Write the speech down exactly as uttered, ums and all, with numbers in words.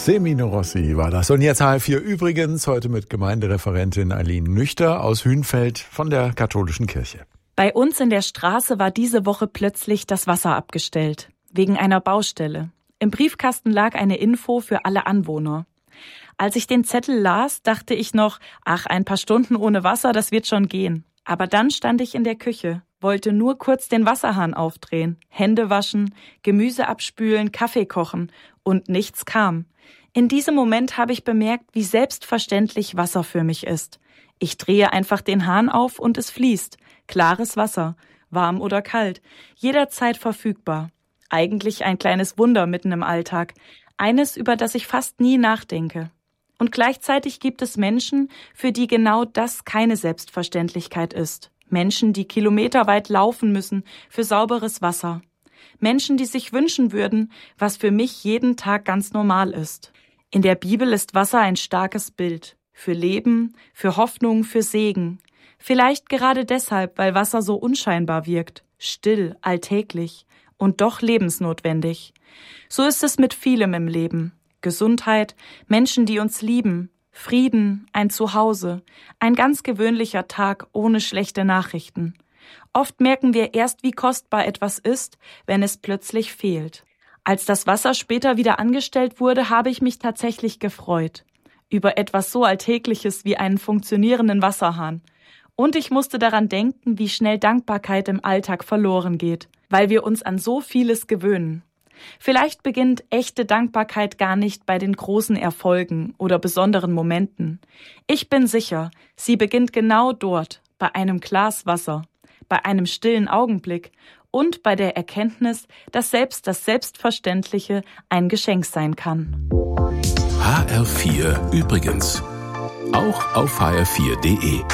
Semino Rossi war das. Und jetzt H R vier übrigens, heute mit Gemeindereferentin Eileen Nüchter aus Hünfeld von der katholischen Kirche. Bei uns in der Straße war diese Woche plötzlich das Wasser abgestellt. Wegen einer Baustelle. Im Briefkasten lag eine Info für alle Anwohner. Als ich den Zettel las, dachte ich noch, ach, ein paar Stunden ohne Wasser, das wird schon gehen. Aber dann stand ich in der Küche, wollte nur kurz den Wasserhahn aufdrehen, Hände waschen, Gemüse abspülen, Kaffee kochen und nichts kam. In diesem Moment habe ich bemerkt, wie selbstverständlich Wasser für mich ist. Ich drehe einfach den Hahn auf und es fließt. Klares Wasser, warm oder kalt, jederzeit verfügbar. Eigentlich ein kleines Wunder mitten im Alltag, eines, über das ich fast nie nachdenke. Und gleichzeitig gibt es Menschen, für die genau das keine Selbstverständlichkeit ist. Menschen, die kilometerweit laufen müssen für sauberes Wasser. Menschen, die sich wünschen würden, was für mich jeden Tag ganz normal ist. In der Bibel ist Wasser ein starkes Bild. Für Leben, für Hoffnung, für Segen. Vielleicht gerade deshalb, weil Wasser so unscheinbar wirkt. Still, alltäglich und doch lebensnotwendig. So ist es mit vielem im Leben. Gesundheit, Menschen, die uns lieben, Frieden, ein Zuhause, ein ganz gewöhnlicher Tag ohne schlechte Nachrichten. Oft merken wir erst, wie kostbar etwas ist, wenn es plötzlich fehlt. Als das Wasser später wieder angestellt wurde, habe ich mich tatsächlich gefreut. Über etwas so Alltägliches wie einen funktionierenden Wasserhahn. Und ich musste daran denken, wie schnell Dankbarkeit im Alltag verloren geht, weil wir uns an so vieles gewöhnen. Vielleicht beginnt echte Dankbarkeit gar nicht bei den großen Erfolgen oder besonderen Momenten. Ich bin sicher, sie beginnt genau dort, bei einem Glas Wasser, bei einem stillen Augenblick und bei der Erkenntnis, dass selbst das Selbstverständliche ein Geschenk sein kann. H R vier übrigens. Auch auf h r vier punkt d e.